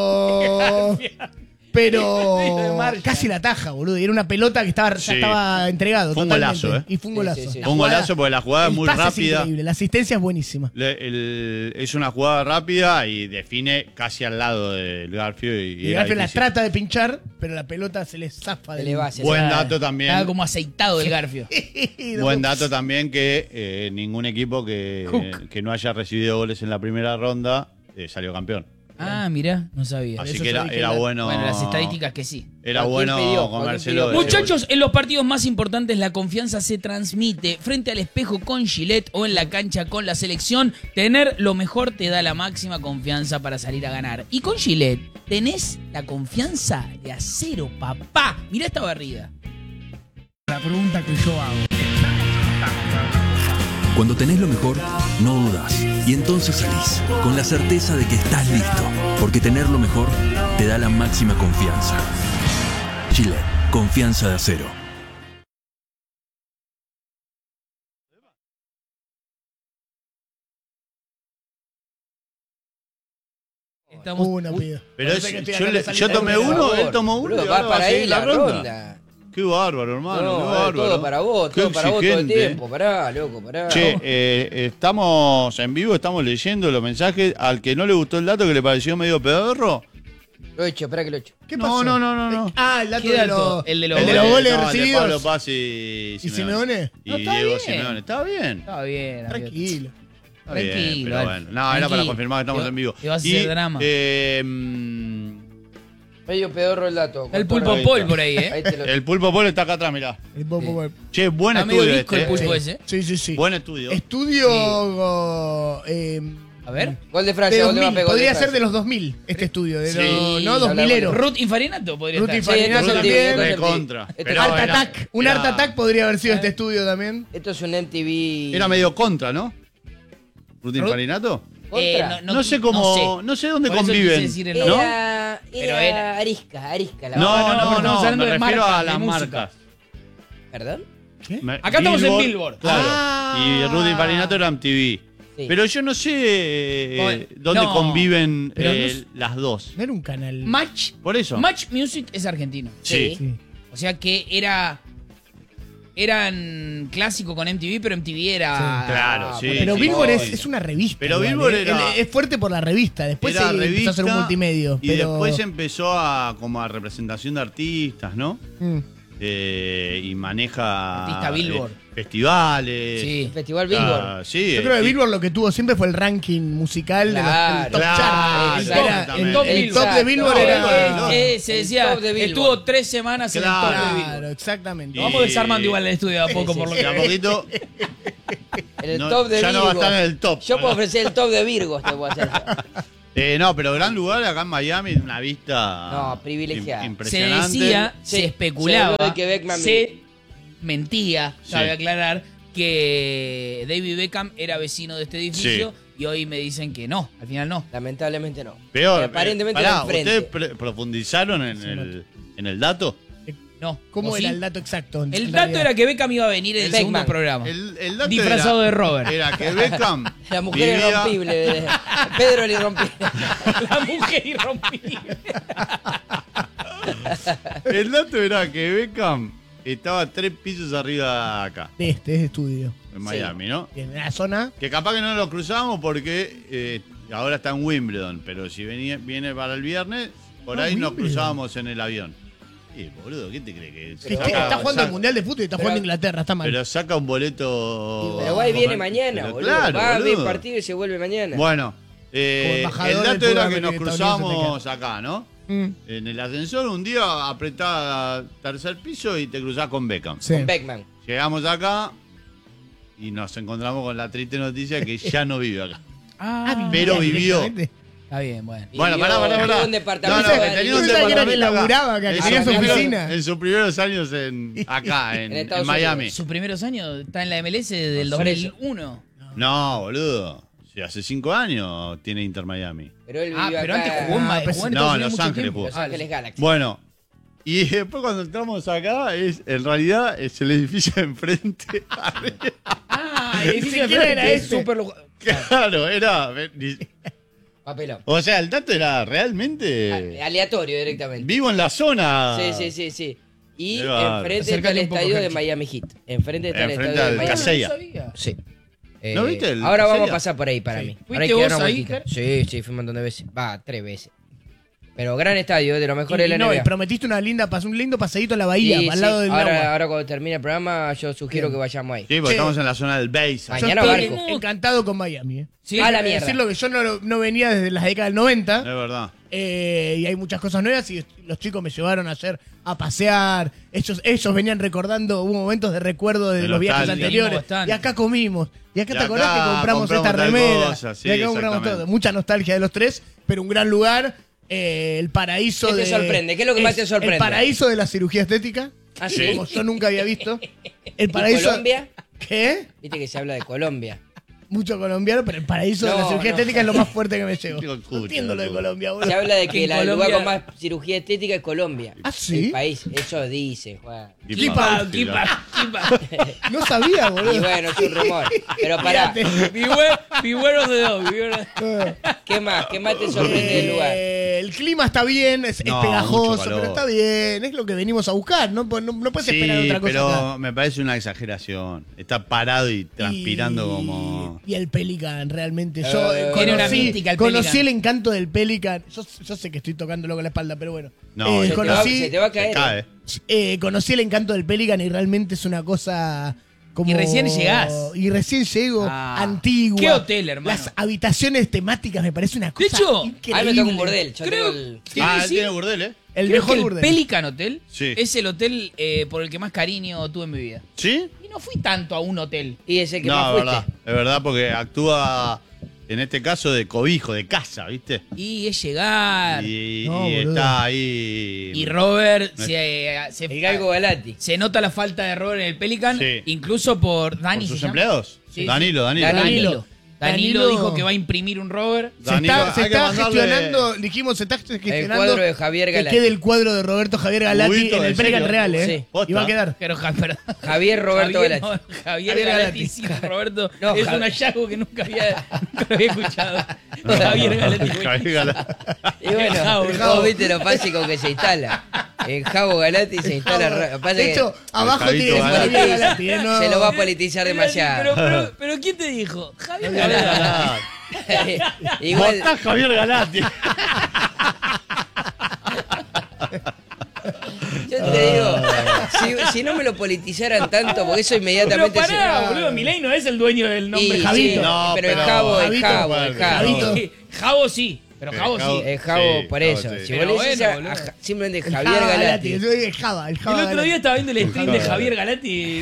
Pero De Marcha. casi la taja, boludo. Y era una pelota que ya Sí. estaba entregado. Fue un totalmente. golazo, Y fue un golazo. Sí, sí, sí. La Fue un jugada- golazo porque la jugada es el muy pase rápida. increíble, la asistencia es buenísima. Es una jugada rápida y define casi al lado del Garfio. Y era Garfio la difícil. trata de pinchar, pero la pelota se le zafa Se de le va, se le Buen va. dato también. Estaba como aceitado el Garfio. Buen dato también que ningún equipo que no haya recibido goles en la primera ronda salió campeón. Ah, mirá, no sabía. Así eso que yo era, dije era la- bueno. Bueno, las estadísticas que sí. Era Joaquín bueno pidió, comérselo. Joaquín pidió. Muchachos, en los partidos más importantes la confianza se transmite frente al espejo con Gillette o en la cancha con la selección. Tener lo mejor te da la máxima confianza para salir a ganar. Y con Gillette tenés la confianza de acero, papá. Mirá esta barrida. La pregunta que yo hago. Cuando tenés lo mejor, no dudas. Y entonces salís, con la certeza de que estás listo. Porque tener lo mejor te da la máxima confianza. Gillette, confianza de acero. Estamos. Una pida. Pero Parece que estoy yo, acá le- en la yo salida. tomé Por uno, favor. él tomó uno. Boludo, y va ahora para a ahí seguir la ronda. Qué bárbaro, hermano. No, qué bárbaro. todo para vos, Qué todo para vos todo el exigente. tiempo. Pará, loco, pará. Che, estamos en vivo, estamos leyendo los mensajes. Al que no le gustó el dato, que le pareció medio pedorro. Lo he hecho, esperá que lo he hecho. ¿Qué pasó? No. Ah, el dato ¿Qué de dato? los, El de los los goles no, el de recibidos. Pablo Paz y Simeone? Y No, está Diego bien. Simeone. Está bien. Estaba bien, amigo. Tranquilo. Está bien, Tranquilo, pero Alf, bueno. No, era para tranquilo. confirmar que estamos Te- en vivo. te vas a hacer drama. Medio pedorro el dato. El con pulpo todo Paul respeto. por ahí, ¿eh? Ahí te lo el Pulpo Polo está acá atrás, mirá. El Popo- Che, buen Está medio estudio disco el este. pulpo ¿eh? ese. Sí, sí, sí. Buen estudio. Estudio. A ver. Gol de De Francia, gol de 2000. Mbappé, gol Podría de ser de Francia. los 2000, este estudio. De Sí, los, no, hablamos 2000ero. Ruth Infarinato podría Ruth estar. Infarinato Sí, no también. sentido, no De sentido. contra. Este Pero Art era- Attack. Un era- Art Attack podría haber sido este estudio también. Esto es un MTV. Era medio contra, ¿no? ¿Ruth Infarinato? ¿Contra? No sé cómo. No sé dónde Por eso quise conviven. decir el ¿no? nombre. Era, Pero era era- Arisca. La No, no, no, estamos no. hablando Me de refiero marcas, a de las música. marcas. ¿Perdón? Acá estamos en Billboard. Claro. Ah. Y Ruth Infarinato era MTV. Sí. Pero yo no sé Bueno, dónde no, conviven pero no es- las dos. No era un canal. Match. Por eso. Match Music es argentino. Sí. Sí. O sea que eran clásico con MTV, pero MTV era. Claro, sí. Pero sí, Billboard sí. es una revista. Pero igual, Billboard ¿eh? era- Es fuerte por la revista. Después Era se empezó a hacer un multimedio. Y pero... después empezó a como a representación de artistas, ¿no? Mm. Y maneja Artista Billboard. Festivales. Sí. El Festival Billboard. Ah, sí, Yo creo que y- Billboard lo que tuvo siempre fue el ranking musical de Claro, el top claro, chart. exacto. Era- Exactamente. el Top el Billboard. top de Billboard Exacto. era. Se El decía, top de Billboard. estuvo 3 semanas en el top de Claro, Billboard. exactamente. Y- Vamos desarmando igual el estudio de a poco, Sí, por lo sí, que de a poquito En el no, top de ya no va a Virgo. estar en el top. Yo puedo ofrecer el top de Virgos, te puedo hacer. No, pero gran lugar acá en Miami, una vista No, privilegiada. se impresionante. decía, Sí, se especulaba, se habló de que Beckman se mentía, Sí. cabe aclarar, que David Beckham era vecino de este edificio y hoy me dicen que no, al final no. Lamentablemente no. Peor. Aparentemente Pará, enfrente. ¿ustedes profundizaron en el dato? No. ¿Cómo ¿O era sí? el dato exacto? El dato era que Beckham iba a venir en el segundo Beckman. programa. El dato Disfrazado de Robert. Era que Beckham La mujer vivía- irrompible. Pedro el irrompible. La mujer irrompible. El dato era que Beckham estaba 3 pisos arriba acá, De este estudio. en Miami, ¿no? En la zona. Que capaz que no lo cruzamos porque ahora está en Wimbledon, pero si viene para el viernes, por ahí nos Wimbledon. cruzábamos en el avión. Boludo, ¿qué te crees que Está jugando el Mundial de Fútbol y está jugando Inglaterra, está mal. Pero saca un boleto. Pero va y viene mañana, Pero boludo. claro, Va a ver boludo. partido y se vuelve mañana. Bueno, Como el embajador dato del era fútbol que nos americano, cruzamos acá, ¿no? En el ascensor un día apretás tercer piso y te cruzás con Beckham. Sí. Con Beckman. Llegamos acá y nos encontramos con la triste noticia que ya no vive acá. Pero vivió. directamente. Está bien, bueno. Y Bueno, pará. vivió un departamento No, que de- tenía Yo un pensaba que era que departamento acá. laburaba acá, que En tenía sus su primeros- oficina. En sus primeros años acá, En en Estados Miami. Sus primeros años está en la MLS del Por eso. 2001. No, boludo. Sí, hace 5 años tiene Inter Miami. Pero él vivió Pero acá. antes jugó en pues, jugó en no, Estados en Unidos Los mucho Ángeles tiempo. jugó. Los Ángeles Galaxy. Bueno, y después cuando entramos acá, en realidad es el edificio de enfrente. El edificio de frente era es ese. súper Claro, era. Papelón. O sea, el dato era realmente. Aleatorio directamente. Vivo en la zona. Sí. Y Qué bárbaro. enfrente está el Acércate un poco, estadio de Gerchi. Miami Heat. Enfrente está el Enfrente estadio de al Miami Casella. sabía. Sí. ¿No viste el Ahora vamos Casella? a pasar por ahí para mí. ¿Fuiste Ahora hay que vos dar una ahí, vueltita. Ger? Sí, fui un montón de veces. Va, 3 veces. Pero gran estadio, de lo mejor de Y la no, y NBA. prometiste un lindo paseíto a la bahía, Sí, al lado del agua. ahora cuando termine el programa, yo sugiero que vayamos ahí. Sí, porque Sí. estamos en la zona del base. Yo Mañana estoy barco. encantado con Miami. Sí, a la Hay que mierda. decirlo que yo no venía desde las décadas del 90. Es verdad. Y hay muchas cosas nuevas y los chicos me llevaron ayer a pasear. Ellos venían recordando, hubo momentos de recuerdo de De los viajes nostalgia. anteriores. Bastante. Y acá comimos. Y acá Y te acordás acá que compramos esta tal remera. cosa, sí, y acá compramos exactamente. todo. Mucha nostalgia de los tres, pero un gran lugar. El paraíso ¿Qué te de. sorprende? ¿Qué es lo que más te sorprende? El paraíso de la cirugía estética. ¿Ah, sí? Como yo nunca había visto. El ¿Y paraíso. Colombia? ¿Qué? Viste que se habla de Colombia. Mucho colombiano, pero el paraíso de la No, cirugía no. estética es lo más fuerte que me llevo. Qué No locura, entiendo lo de loco. Colombia, boludo. Se habla de Que que en el lugar Colombia- con más cirugía estética es Colombia. ¿Ah, sí? El país, eso dicen, Juan. Keep out, keep No sabía, boludo. Y bueno, es un rumor. Pero pará, Beware of the dog. beware of the- ¿qué más? ¿Qué más te sorprende del lugar? El clima está bien, es No, pegajoso, mucho calor. pero está bien. Es lo que venimos a buscar. No puedes Sí, esperar otra cosa. pero acá. me parece una exageración. Está parado y transpirando como. Y el Pelican, realmente. Yo Tiene una mística el conocí Pelican. el encanto del Pelican. Yo sé que estoy tocándolo con la espalda, pero bueno. No, Eh, se te va- Se te va a Se caer. cae. conocí el encanto del Pelican y realmente es una cosa como... Y recién llegás. Y recién llego, Ah. antigua. ¿Qué hotel, hermano? Las habitaciones temáticas me parece una cosa hecho, increíble. A mí me toca un bordel. Yo Creo- tengo el- Quiero Ah, él decir- tiene burdel, ¿eh? El Creo mejor que el burdel. Pelican Hotel Sí. es el hotel por el que más cariño tuve en mi vida. ¿Sí? Y no fui tanto a un hotel. Y ese que No, más es fuiste. verdad. Es verdad porque actúa, en este caso, de cobijo, de casa, ¿viste? Y es llegar. Y, No, y boludo. está ahí. Y Robert No El Galgo Galati. se nota la falta de Robert en el Pelican, Sí. incluso por ¿Por Dani. sus ¿se llama? empleados? Sí, sí. Danilo. Danilo Danilo dijo que va a imprimir un Robert. Se Danilo, está hay que mandarle- gestionando, dijimos, se está gestionando cuadro de Javier que Galati. quede el cuadro de Roberto Javier Galati Huguito, en el ¿en Pelican serio? real, ¿eh? Sí. ¿Posta? Y va a quedar. Pero perdón. Javier Roberto Javier, Galati. no, Javier Javier Galati, Galati. sí, Roberto. No, es Javi- un hallazgo que nunca lo había escuchado. Javier Galati. Javier Galati. Y bueno, El Jabo, el Jabo. vos viste lo básico que se instala. En Jabo Galati se instala. Pasa De que hecho, abajo Javito tiene que ser Galati. Javier Galati, ¿eh? No. se lo va a politizar demasiado. Pero ¿quién te dijo? Javier Javier Galati. Galati. Igual, Votá Javier Galati. yo te digo, si no me lo politizaran tanto, porque eso Pero inmediatamente pará, boludo. Milei no es el dueño del nombre Y Javito. sí, No, pero el pero Jabo, el Javito, Jabo, bueno, el Jabo. Javito. Sí, Jabo sí. Pero Jabo Jabo- sí. El Jabo, Sí, por Jabo, eso. sí. Si Pero vos le decís bueno, a boludo. simplemente El Javier Java Galati. Yo soy el Java, el Java El otro día estaba viendo el stream de Java. Javier Galati.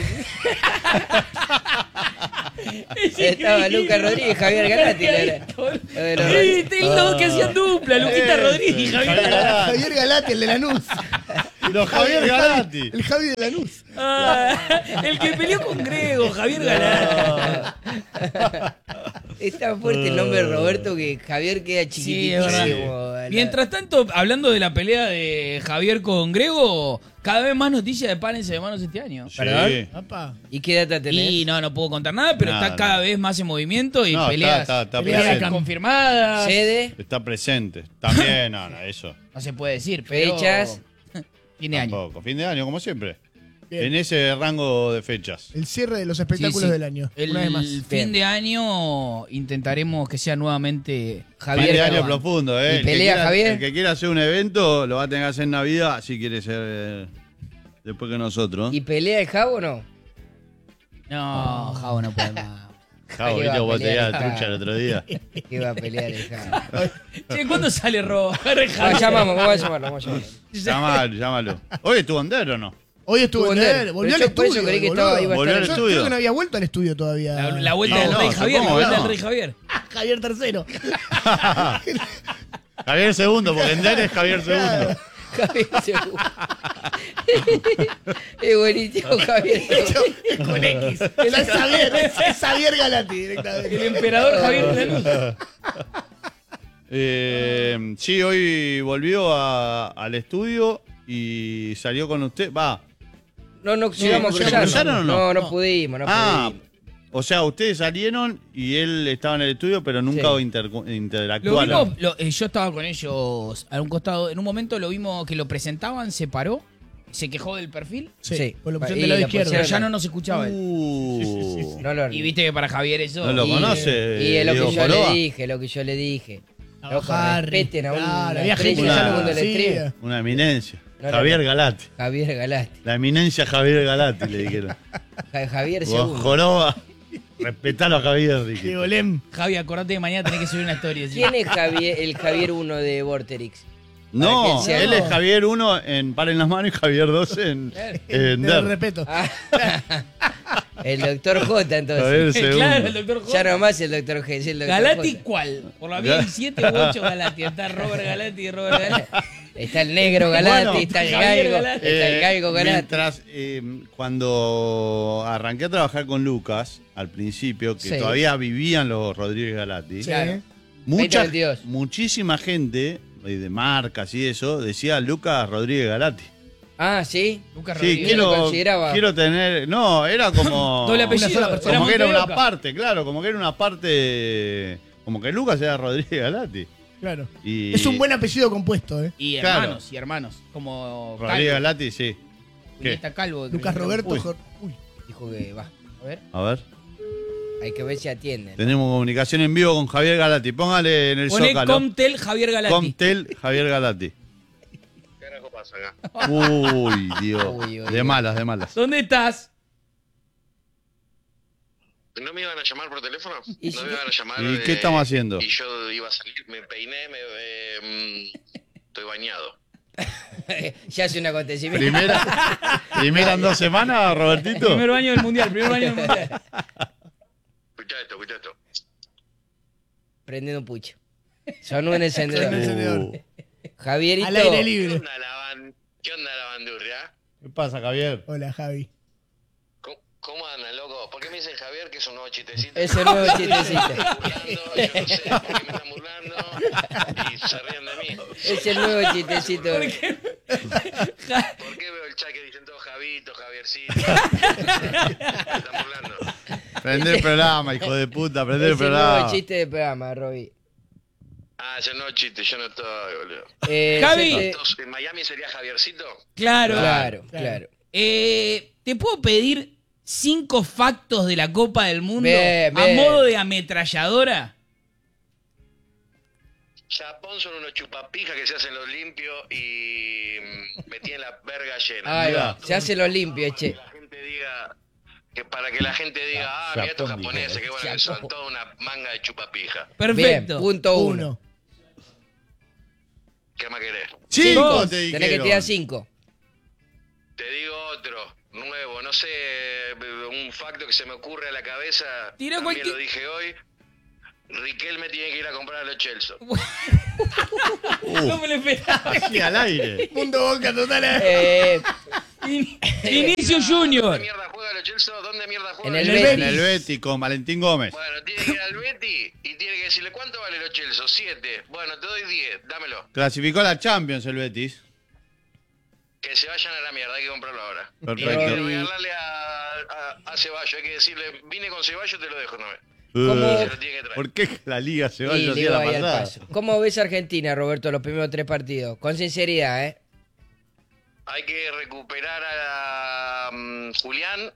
Es Estaba increíble. Lucas Rodríguez y Javier Galati. Lo de los- Sí, los dos que hacían dupla, Luquita Rodríguez y Javier Galati. Javier Galati, el de Lanús. Los Javier Galati. El Javi de Lanús. El que peleó con Grego, Javier Galati. Es tan fuerte el nombre de Roberto que Javier queda Sí, es verdad. chiquitísimo. Mientras tanto, hablando de la pelea de Javier con Grego, cada vez más noticias de Párense de Manos este año. Sí. ¿Perdón? Papá. ¿Y qué data tenés? Y no puedo contar nada, pero Nada, está cada nada. vez más en movimiento y No, peleas, está peleas presente. confirmadas. ¿Sede? Está presente. También, no, eso. No se puede decir, pero... ¿Fechas? Fin de año. Tampoco. Fin de año, como siempre. Bien. En ese rango de fechas. El cierre de los espectáculos Sí, sí. del año. Una vez más. El Bien. fin de año intentaremos que sea nuevamente Javier Fin de año Galván. profundo, ¿eh? ¿Y El que pelea quiera- Javier? El que quiera hacer un evento lo va a tener que hacer en Navidad, si quiere ser después que nosotros. ¿Y pelea el Javo o no? No, Javo no puede más. Javo, ¿Qué viste va a cómo te pelear? la trucha el otro día. ¿Qué va a pelear el Javo? Che, ¿cuándo sale Robo? Llamamos, vamos a llamarlo. Llámalo. Hoy estuvo Ander o no. Hoy estuvo en Ander. él, volvió Pero al yo por eso estudio. creí que boludo. estaba- iba a Volvió estar al Yo estudio. creo que no había vuelto al estudio todavía. La vuelta No, del no, Rey Javier, la supongo vuelta no. del Rey Javier. Javier tercero. Javier Segundo, porque Ander es Javier Segundo. Javier Segundo. Es buenísimo, Javier Segundo. Con X. Es Javier Galati directamente. El emperador Javier de Lanús. Sí, hoy volvió al estudio y salió con usted. Va. No llegamos a ¿se cruzar. cruzaron o no? No pudimos, no Ah, pudimos. o sea, ustedes salieron y él estaba en el estudio, pero nunca Sí. Lo interactuaron. vimos, yo estaba con ellos a un costado. En un momento lo vimos que lo presentaban, se paró, se quejó del perfil, Sí, por la opción Y del lado la izquierdo. pero pusieron- ya no nos escuchaba él. No lo Y viste que para Javier eso. No lo y- conoce. Y es lo Diego que yo Joroba. le dije. A Loco, Harry. respeten a un Claro, había estrella gente que del ya lo mundo del conocía. stream. Una eminencia. No, Javier no. Galati. Javier Galati. La eminencia Javier Galati, le dijeron. Javier Vos, Segundo. Joroba. Respetalo a Javier, dije. Diego Lem. Javi, acordate que mañana tenés que subir una historia. ¿sí? ¿Quién es el Javier 1 de Vorterix? No, Para que sea- él es Javier 1 en Paren las Manos y Javier 2 en Te lo Der. respeto. Ah, el doctor J, Javier entonces. segundo. Claro, el doctor Ya J. nomás el doctor G. es el Dr. Galati, J. ¿cuál? Por la bien 7 u 8 Galati. Está Robert Galati y Robert Galati. Está el negro Galati, Bueno, está el Javier galgo, Galati. está el galgo Galati. Mientras, cuando arranqué a trabajar con Lucas, al principio, que Sí. todavía vivían los Rodríguez Galati, Sí. Claro. mucha, 2022. muchísima gente de marcas y eso decía Lucas Rodríguez Galati. Ah, ¿sí? Lucas Sí, Rodríguez. lo consideraba. quiero tener. No, era como. Doble apellido. Una sola persona. Como que era una Montevideo. parte, claro, como que era una parte. Como que Lucas era Rodríguez Galati. Claro. Y Es un buen apellido compuesto, ¿eh? Y Claro. hermanos, y hermanos. Como Rodríguez Calvo. Galati, sí. Y ¿Qué? está Calvo. Lucas Roberto. Uy. Uy. Dijo que va. A ver, A ver. hay que ver si atienden. Tenemos comunicación en vivo con Javier Galati. Póngale en el Poné Zócalo. Comtel Javier Galati. Comtel Javier Galati. ¿Qué carajo pasa acá? Uy, Dios. Uy, uy, De uy. malas, de malas. ¿Dónde estás? ¿No me iban a llamar por teléfono? ¿Y ¿No si- me iban a llamar? ¿Y qué estamos haciendo? Y yo iba a salir, me peiné, estoy bañado. Ya hace un acontecimiento. Primera en 2 semanas, Robertito. Primer baño del mundial, primer baño del mundial. Escucha esto. Prendiendo un pucho. Son un encendedor. Son un encendedor. Javierito. Al aire ¿Qué libre. onda ¿Qué onda la bandurria? ¿Qué pasa, Javier? Hola, Javi. ¿Cómo andan, loco? ¿Por qué me dicen Javier que es un nuevo chistecito? Es el nuevo chistecito. Yo no sé por qué me están burlando y se ríen de mí. Es el nuevo chistecito. ¿Por qué veo el chat que dicen todos Javito, Javiercito? Me están burlando. Prende el programa, hijo de puta, prende el Es el programa. nuevo chiste de programa, Roby. Ah, yo no chiste, yo no estoy, boludo. Javi. Entonces, ¿en Miami sería Javiercito? Claro. Claro. ¿Te puedo pedir 5 factos de la Copa del Mundo Bien, a bien. modo de ametralladora? Japón son unos chupapijas que se hacen los limpios y me tienen la verga llena. Ahí va. Se hace lo limpio, che. La gente diga, que para que la gente diga, mira estos Japón, japoneses, dijo. que bueno que son toda una manga de chupapija. Perfecto. Bien, punto 1. Uno. ¿Qué más querés? 5 Dos. te dijeron. Tenés que tirar 5. Te digo otro, nuevo, no sé, un facto que se me ocurre a la cabeza. Tira también cualquier- lo dije hoy. Riquelme tiene que ir a comprar a los Chelsea. No me lo esperaba. Así al aire. Mundo Boca total. Vinicius Junior. ¿Dónde mierda juega los Chelsea? ¿Dónde mierda juega? En el Betis. En el Betis con Valentín Gómez. Bueno, tiene que ir al Betis y tiene que decirle, ¿cuánto vale los Chelsea? 7. Bueno, te doy 10, dámelo. Clasificó a la Champions el Betis. Que se vayan a la mierda, hay que comprarlo ahora. Perfecto. Y hay que regalarle a Ceballos, hay que decirle, vine con Ceballos, te lo dejo, no me. ¿Cómo? Se lo tiene que traer. ¿Por qué la liga se va Y a le iba la ahí al pasada? paso. ¿Cómo ves a Argentina, Roberto, los primeros 3 partidos? Con sinceridad, ¿eh? Hay que recuperar a Julián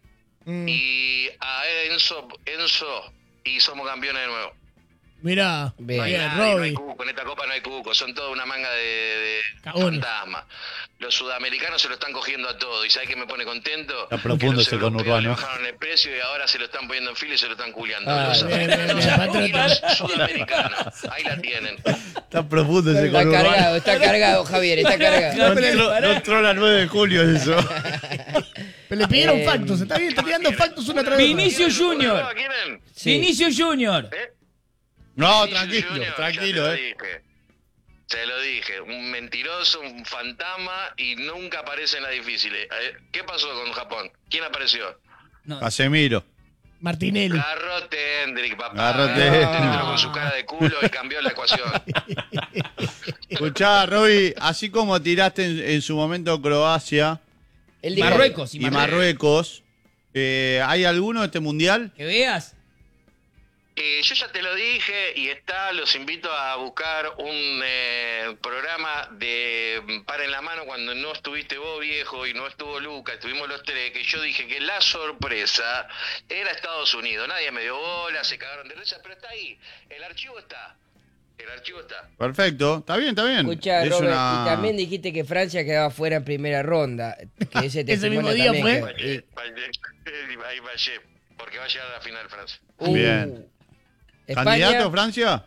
y a Enzo, y somos campeones de nuevo. Mirá, Bien. No hay bien, nadie, no hay Robbie. cuco, en esta copa no hay cuco, son toda una manga de Cagones. fantasmas. Los sudamericanos se lo están cogiendo a todo, y ¿sabes qué me pone contento? Está profundo Que los ese europeos conurbano. le bajaron el precio y ahora se lo están poniendo en fila y se lo están culiando. Ah, Los bien, africanos bien, bien, y los patrón. sudamericanos, ahí la tienen. Está profundo ese Está conurbano. cargado, Javier, está cargado. No entró la 9 de julio eso. Pero le pidieron factos, está bien, está tirando factos una tras otra. Vinicius Junior. ¿Quieren? Sí. Vinicius Junior. No, Vinicius tranquilo, Junior, tranquilo, ya te lo dije, un mentiroso, un fantasma y nunca aparece en las difíciles. ¿Qué pasó con Japón? ¿Quién apareció? No. Casemiro. Martinelli. Garrote Hendrik, papá. Garrote Garrote Hendrik. entró con su cara de culo y cambió la ecuación. Escuchá, Roby, así como tiraste en su momento Croacia Él dijo- Marruecos. y Marruecos, ¿hay alguno de este mundial? Que veas. Yo ya te lo dije y los invito a buscar un programa de Para en la Mano cuando no estuviste vos, viejo, y no estuvo Luca, estuvimos los 3, que yo dije que la sorpresa era Estados Unidos. Nadie me dio bola, se cagaron de risa, pero está ahí. El archivo está. Perfecto, está bien, está bien. Escucha, Es Robert, una- y también dijiste que Francia quedaba fuera en primera ronda. Que ese Ese mismo testimonio día también fue. que- Ahí fallé, porque va a llegar a la final Francia. Bien. España, ¿Candidato Francia?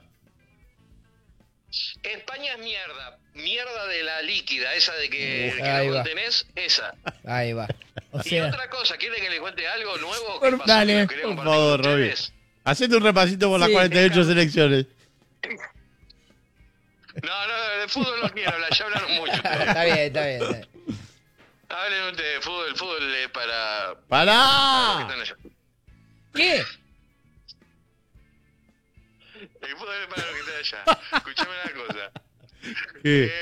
España es mierda de la líquida, esa de que Ahí no va. tenés, esa. Ahí va. O Y sea, otra cosa, ¿quiere que le cuente algo nuevo? Por- ¿Qué pasó? dale. Que lo quería Por compartir favor, con Roby. ustedes. Hacete un repasito por las Sí, 48 selecciones. No, de fútbol no quiero hablar, ya hablaron mucho. Está bien, está bien. Está bien. Hablen ustedes de fútbol, el fútbol es para... ¡Pará! ¿Qué están allá? ¿Qué? El fútbol es para lo que están allá. Escuchame una cosa. ¿Qué?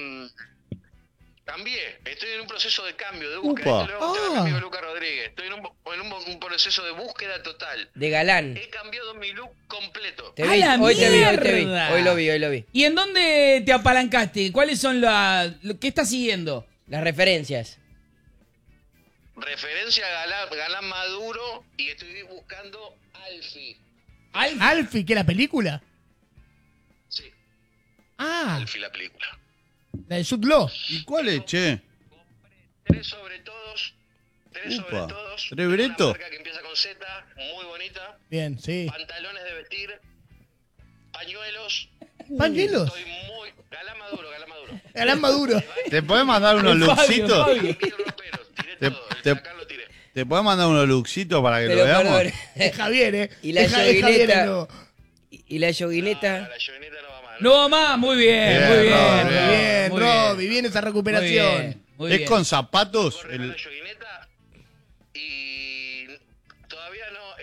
Cambié, estoy en un proceso de cambio, de búsqueda. Upa. Esto le va a gustar a mi amigo Lucas Rodríguez. Estoy en un proceso de búsqueda total. De galán. He cambiado mi look completo. Te ¡A vi, la hoy te vi, hoy te vi. mierda! Hoy lo vi. ¿Y en dónde te apalancaste? ¿Cuáles son qué estás siguiendo? Las referencias. Referencia a Galán Maduro y estoy buscando Alfie. Alfie, ¿qué la película? Sí, Ah, Alfie la película. la de Jude Law. ¿Y cuál es, che? 3 sobre todos. Upa, Una ¿tres Breto? marca que empieza con Z, muy bonita. Bien, sí. Pantalones de vestir, pañuelos. ¿Pañuelos? Estoy muy... Galán Maduro. Galán Maduro. ¿Te podés mandar unos El Fabio, looksitos? Fabio. Envío roperos, tiré Te- todo. te- El sacar lo tiré. ¿Te podés mandar unos looksitos para que Pero lo veamos? perdón. Es Javier, ¿eh? Y la Es Javier, yoguineta. no. Y la yoguineta. La llovineta no va mal. No va más, muy bien, Bien, muy bien. Rob, Muy bien, muy Robbie, bien esa Muy recuperación. bien, muy ¿Es bien. con zapatos? Corre la yoguineta y todavía no.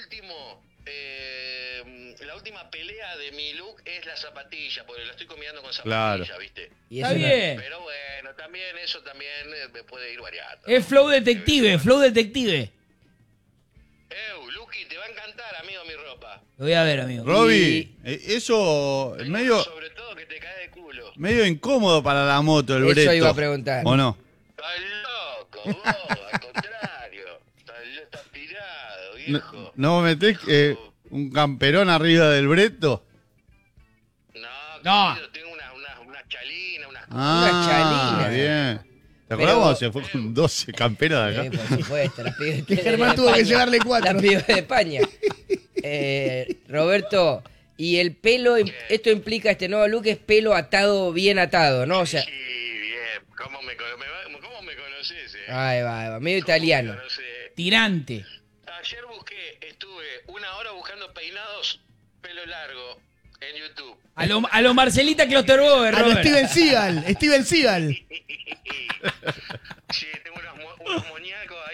La última pelea de mi look es la zapatilla, porque la estoy combinando con zapatilla, Claro. ¿viste? Y Está eso no- bien. Pero bueno, también eso también me puede ir variando. Es flow detective, flow detective. Luqui, te va a encantar, amigo, mi ropa. Lo voy a ver, amigo. Roby, eso es medio, Sobre todo que te cae de culo. medio incómodo para la moto, el Eso Breto. iba a preguntar. ¿O no? Estás loco, vos, al contrario. Estás pirado, viejo. ¿No metés un camperón arriba del Breto? No. Querido, tengo una chalina, unas Ah, chalina. bien. ¿Te Pero- acordás cuando se fue con 12 camperas de Sí, acá? por supuesto, las pibes Que de Germán tuvo que España. llevarle 4. Las pibes de España. Roberto, y el pelo, esto implica este nuevo look, es pelo atado, bien atado, ¿no? O sea, Sí, bien. ¿Cómo me conoces, ahí va, medio italiano. No sé. Tirante. Ayer estuve 1 hora buscando peinados pelo largo en YouTube. A lo Marcelita Klosterboer, A lo Robert. Steven Seagal. Sí, tengo unos moñacos ahí.